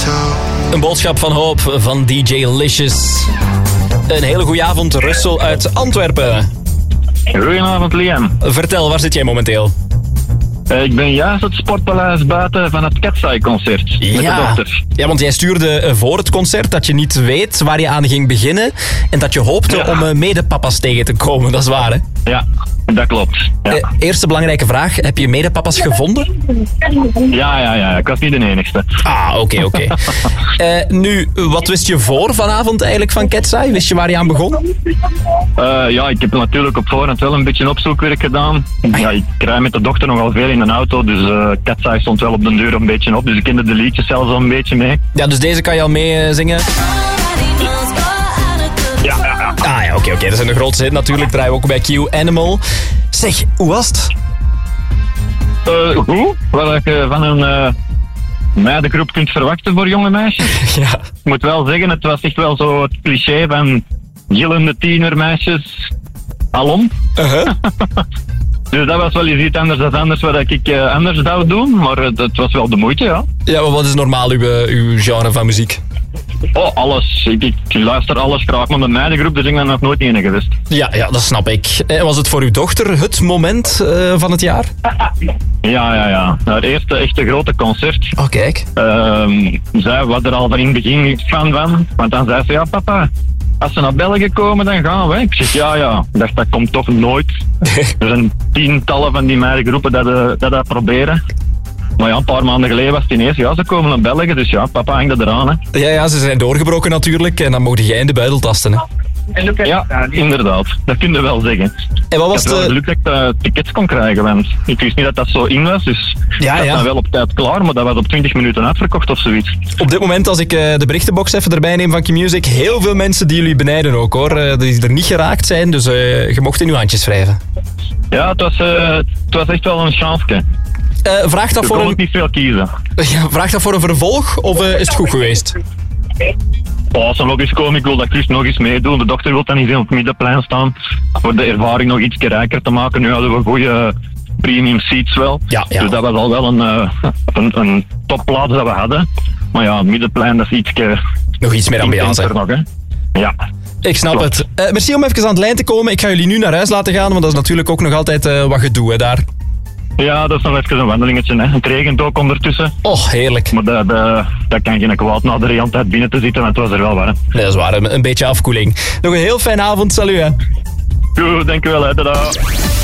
Een boodschap van hoop van DJ Licious. Een hele goede avond, Russell uit Antwerpen. Goedenavond, Liam. Vertel, waar zit jij momenteel? Ik ben juist het Sportpaleis buiten van het Cat's-Eye-concert met de dochter. Ja, want jij stuurde voor het concert dat je niet weet waar je aan ging beginnen en dat je hoopte om medepapa's tegen te komen. Dat is waar, hè? Ja, dat klopt. Ja. Eerste belangrijke vraag, heb je medepapa's gevonden? Ja, ik was niet de enigste. Ah, oké. Nu, wat wist je voor vanavond eigenlijk van Cat's-Eye? Wist je waar je aan begon? Ik heb natuurlijk op voorhand wel een beetje opzoekwerk gedaan. Ja, ik rij met de dochter nogal veel in een auto, dus Cat's-Eye stond wel op de deur een beetje op, dus ik kende de liedjes zelfs al een beetje mee. Ja, dus deze kan je al mee zingen? Ja. Ah ja, oké. Dat is een grootste hit natuurlijk, draaien we ook bij Q Animal. Zeg, hoe was het? Hoe? Wat je van een meidengroep kunt verwachten voor jonge meisjes. Ja. Ik moet wel zeggen, het was echt wel zo het cliché van gillende tienermeisjes alom. Dus dat was wel iets anders wat ik anders zou doen, maar het was wel de moeite, ja. Ja, maar wat is normaal uw genre van muziek? Oh, alles. Ik luister alles graag, maar met meidengroep dus ik ben nog nooit ene geweest. Ja, dat snap ik. Was het voor uw dochter het moment van het jaar? Ja. Het eerste echte grote concert. Oh, kijk. Zij was er al van in het begin fan van, want dan zei ze, ja papa, als ze naar België komen, dan gaan we. Ik zeg, ja. Ik dacht, dat komt toch nooit. Er zijn tientallen van die meidengroepen dat proberen. Maar ja, een paar maanden geleden was het ineens, ze komen naar België, dus ja, papa hangt er eraan. Hè. Ja, ze zijn doorgebroken natuurlijk en dan mocht jij in de buidel tasten. Hè. Ja, inderdaad. Dat kun je wel zeggen. En wat was ik had wel geluk dat ik tickets kon krijgen, want ik wist niet dat dat zo in was, dus dat was wel op tijd klaar, maar dat was op 20 minuten uitverkocht of zoiets. Op dit moment, als ik de berichtenbox even erbij neem van Q-Music, heel veel mensen die jullie benijden ook hoor, die er niet geraakt zijn, dus je mocht in uw handjes wrijven. Ja, het was echt wel een chance. Vraag dat voor niet veel kiezen. Ja, vraag dat voor een vervolg of is het goed geweest? Als ze nog eens komen, ik wil dat Chris nog eens meedoen. De dochter wil dan niet op het middenplein staan. Voor de ervaring nog iets rijker te maken. Nu hadden we goede premium seats wel. Ja. Dus dat was al wel een topplaats dat we hadden. Maar ja, het middenplein, dat is nog iets meer ambiance. Nog, hè? Ja. Ik snap het. Merci om even aan het lijn te komen. Ik ga jullie nu naar huis laten gaan, want dat is natuurlijk ook nog altijd wat gedoe hè, daar. Ja, dat is nog even een wandelingetje. Hè. Het regent ook ondertussen. Oh, heerlijk. Maar dat kan geen kwaad na de hele tijd binnen te zitten, want het was er wel warm. Nee, dat is waar. Een beetje afkoeling. Nog een heel fijne avond. Salut, hè. Goed, dankjewel. Tada.